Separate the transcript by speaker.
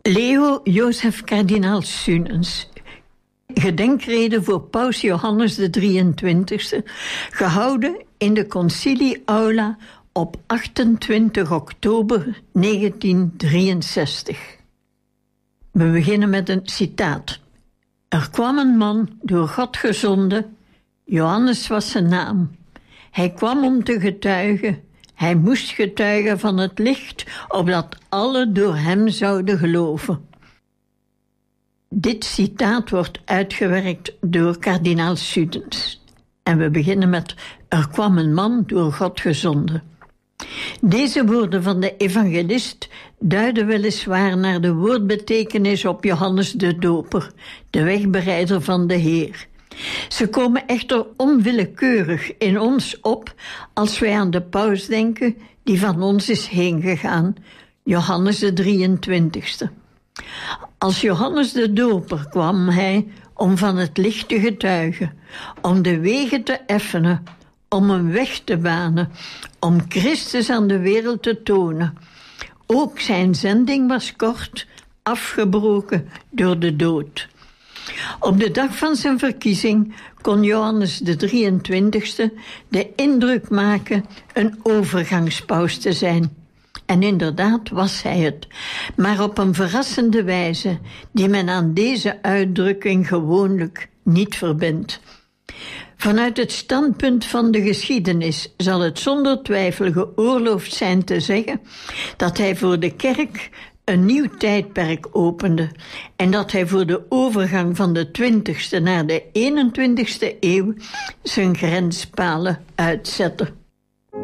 Speaker 1: Leo Jozef kardinaal Sunens. Gedenkrede voor paus Johannes de 23e, gehouden in de Concilie-aula op 28 oktober 1963. We beginnen met een citaat. Er kwam een man, door God gezonden, Johannes was zijn naam. Hij kwam om te getuigen. Hij moest getuigen van het licht, opdat alle door hem zouden geloven. Dit citaat wordt uitgewerkt door kardinaal Sunens. En we beginnen met: er kwam een man, door God gezonden. Deze woorden van de evangelist duiden weliswaar naar de woordbetekenis op Johannes de Doper, de wegbereider van de Heer. Ze komen echter onwillekeurig in ons op als wij aan de paus denken die van ons is heengegaan, Johannes de 23e. Als Johannes de Doper kwam hij om van het licht te getuigen, om de wegen te effenen, om een weg te banen, om Christus aan de wereld te tonen. Ook zijn zending was kort, afgebroken door de dood. Op de dag van zijn verkiezing kon Johannes de 23e de indruk maken een overgangspaus te zijn. En inderdaad was hij het, maar op een verrassende wijze die men aan deze uitdrukking gewoonlijk niet verbindt. Vanuit het standpunt van de geschiedenis zal het zonder twijfel geoorloofd zijn te zeggen dat hij voor de kerk een nieuw tijdperk opende en dat hij voor de overgang van de 20e naar de 21e eeuw zijn grenspalen uitzette.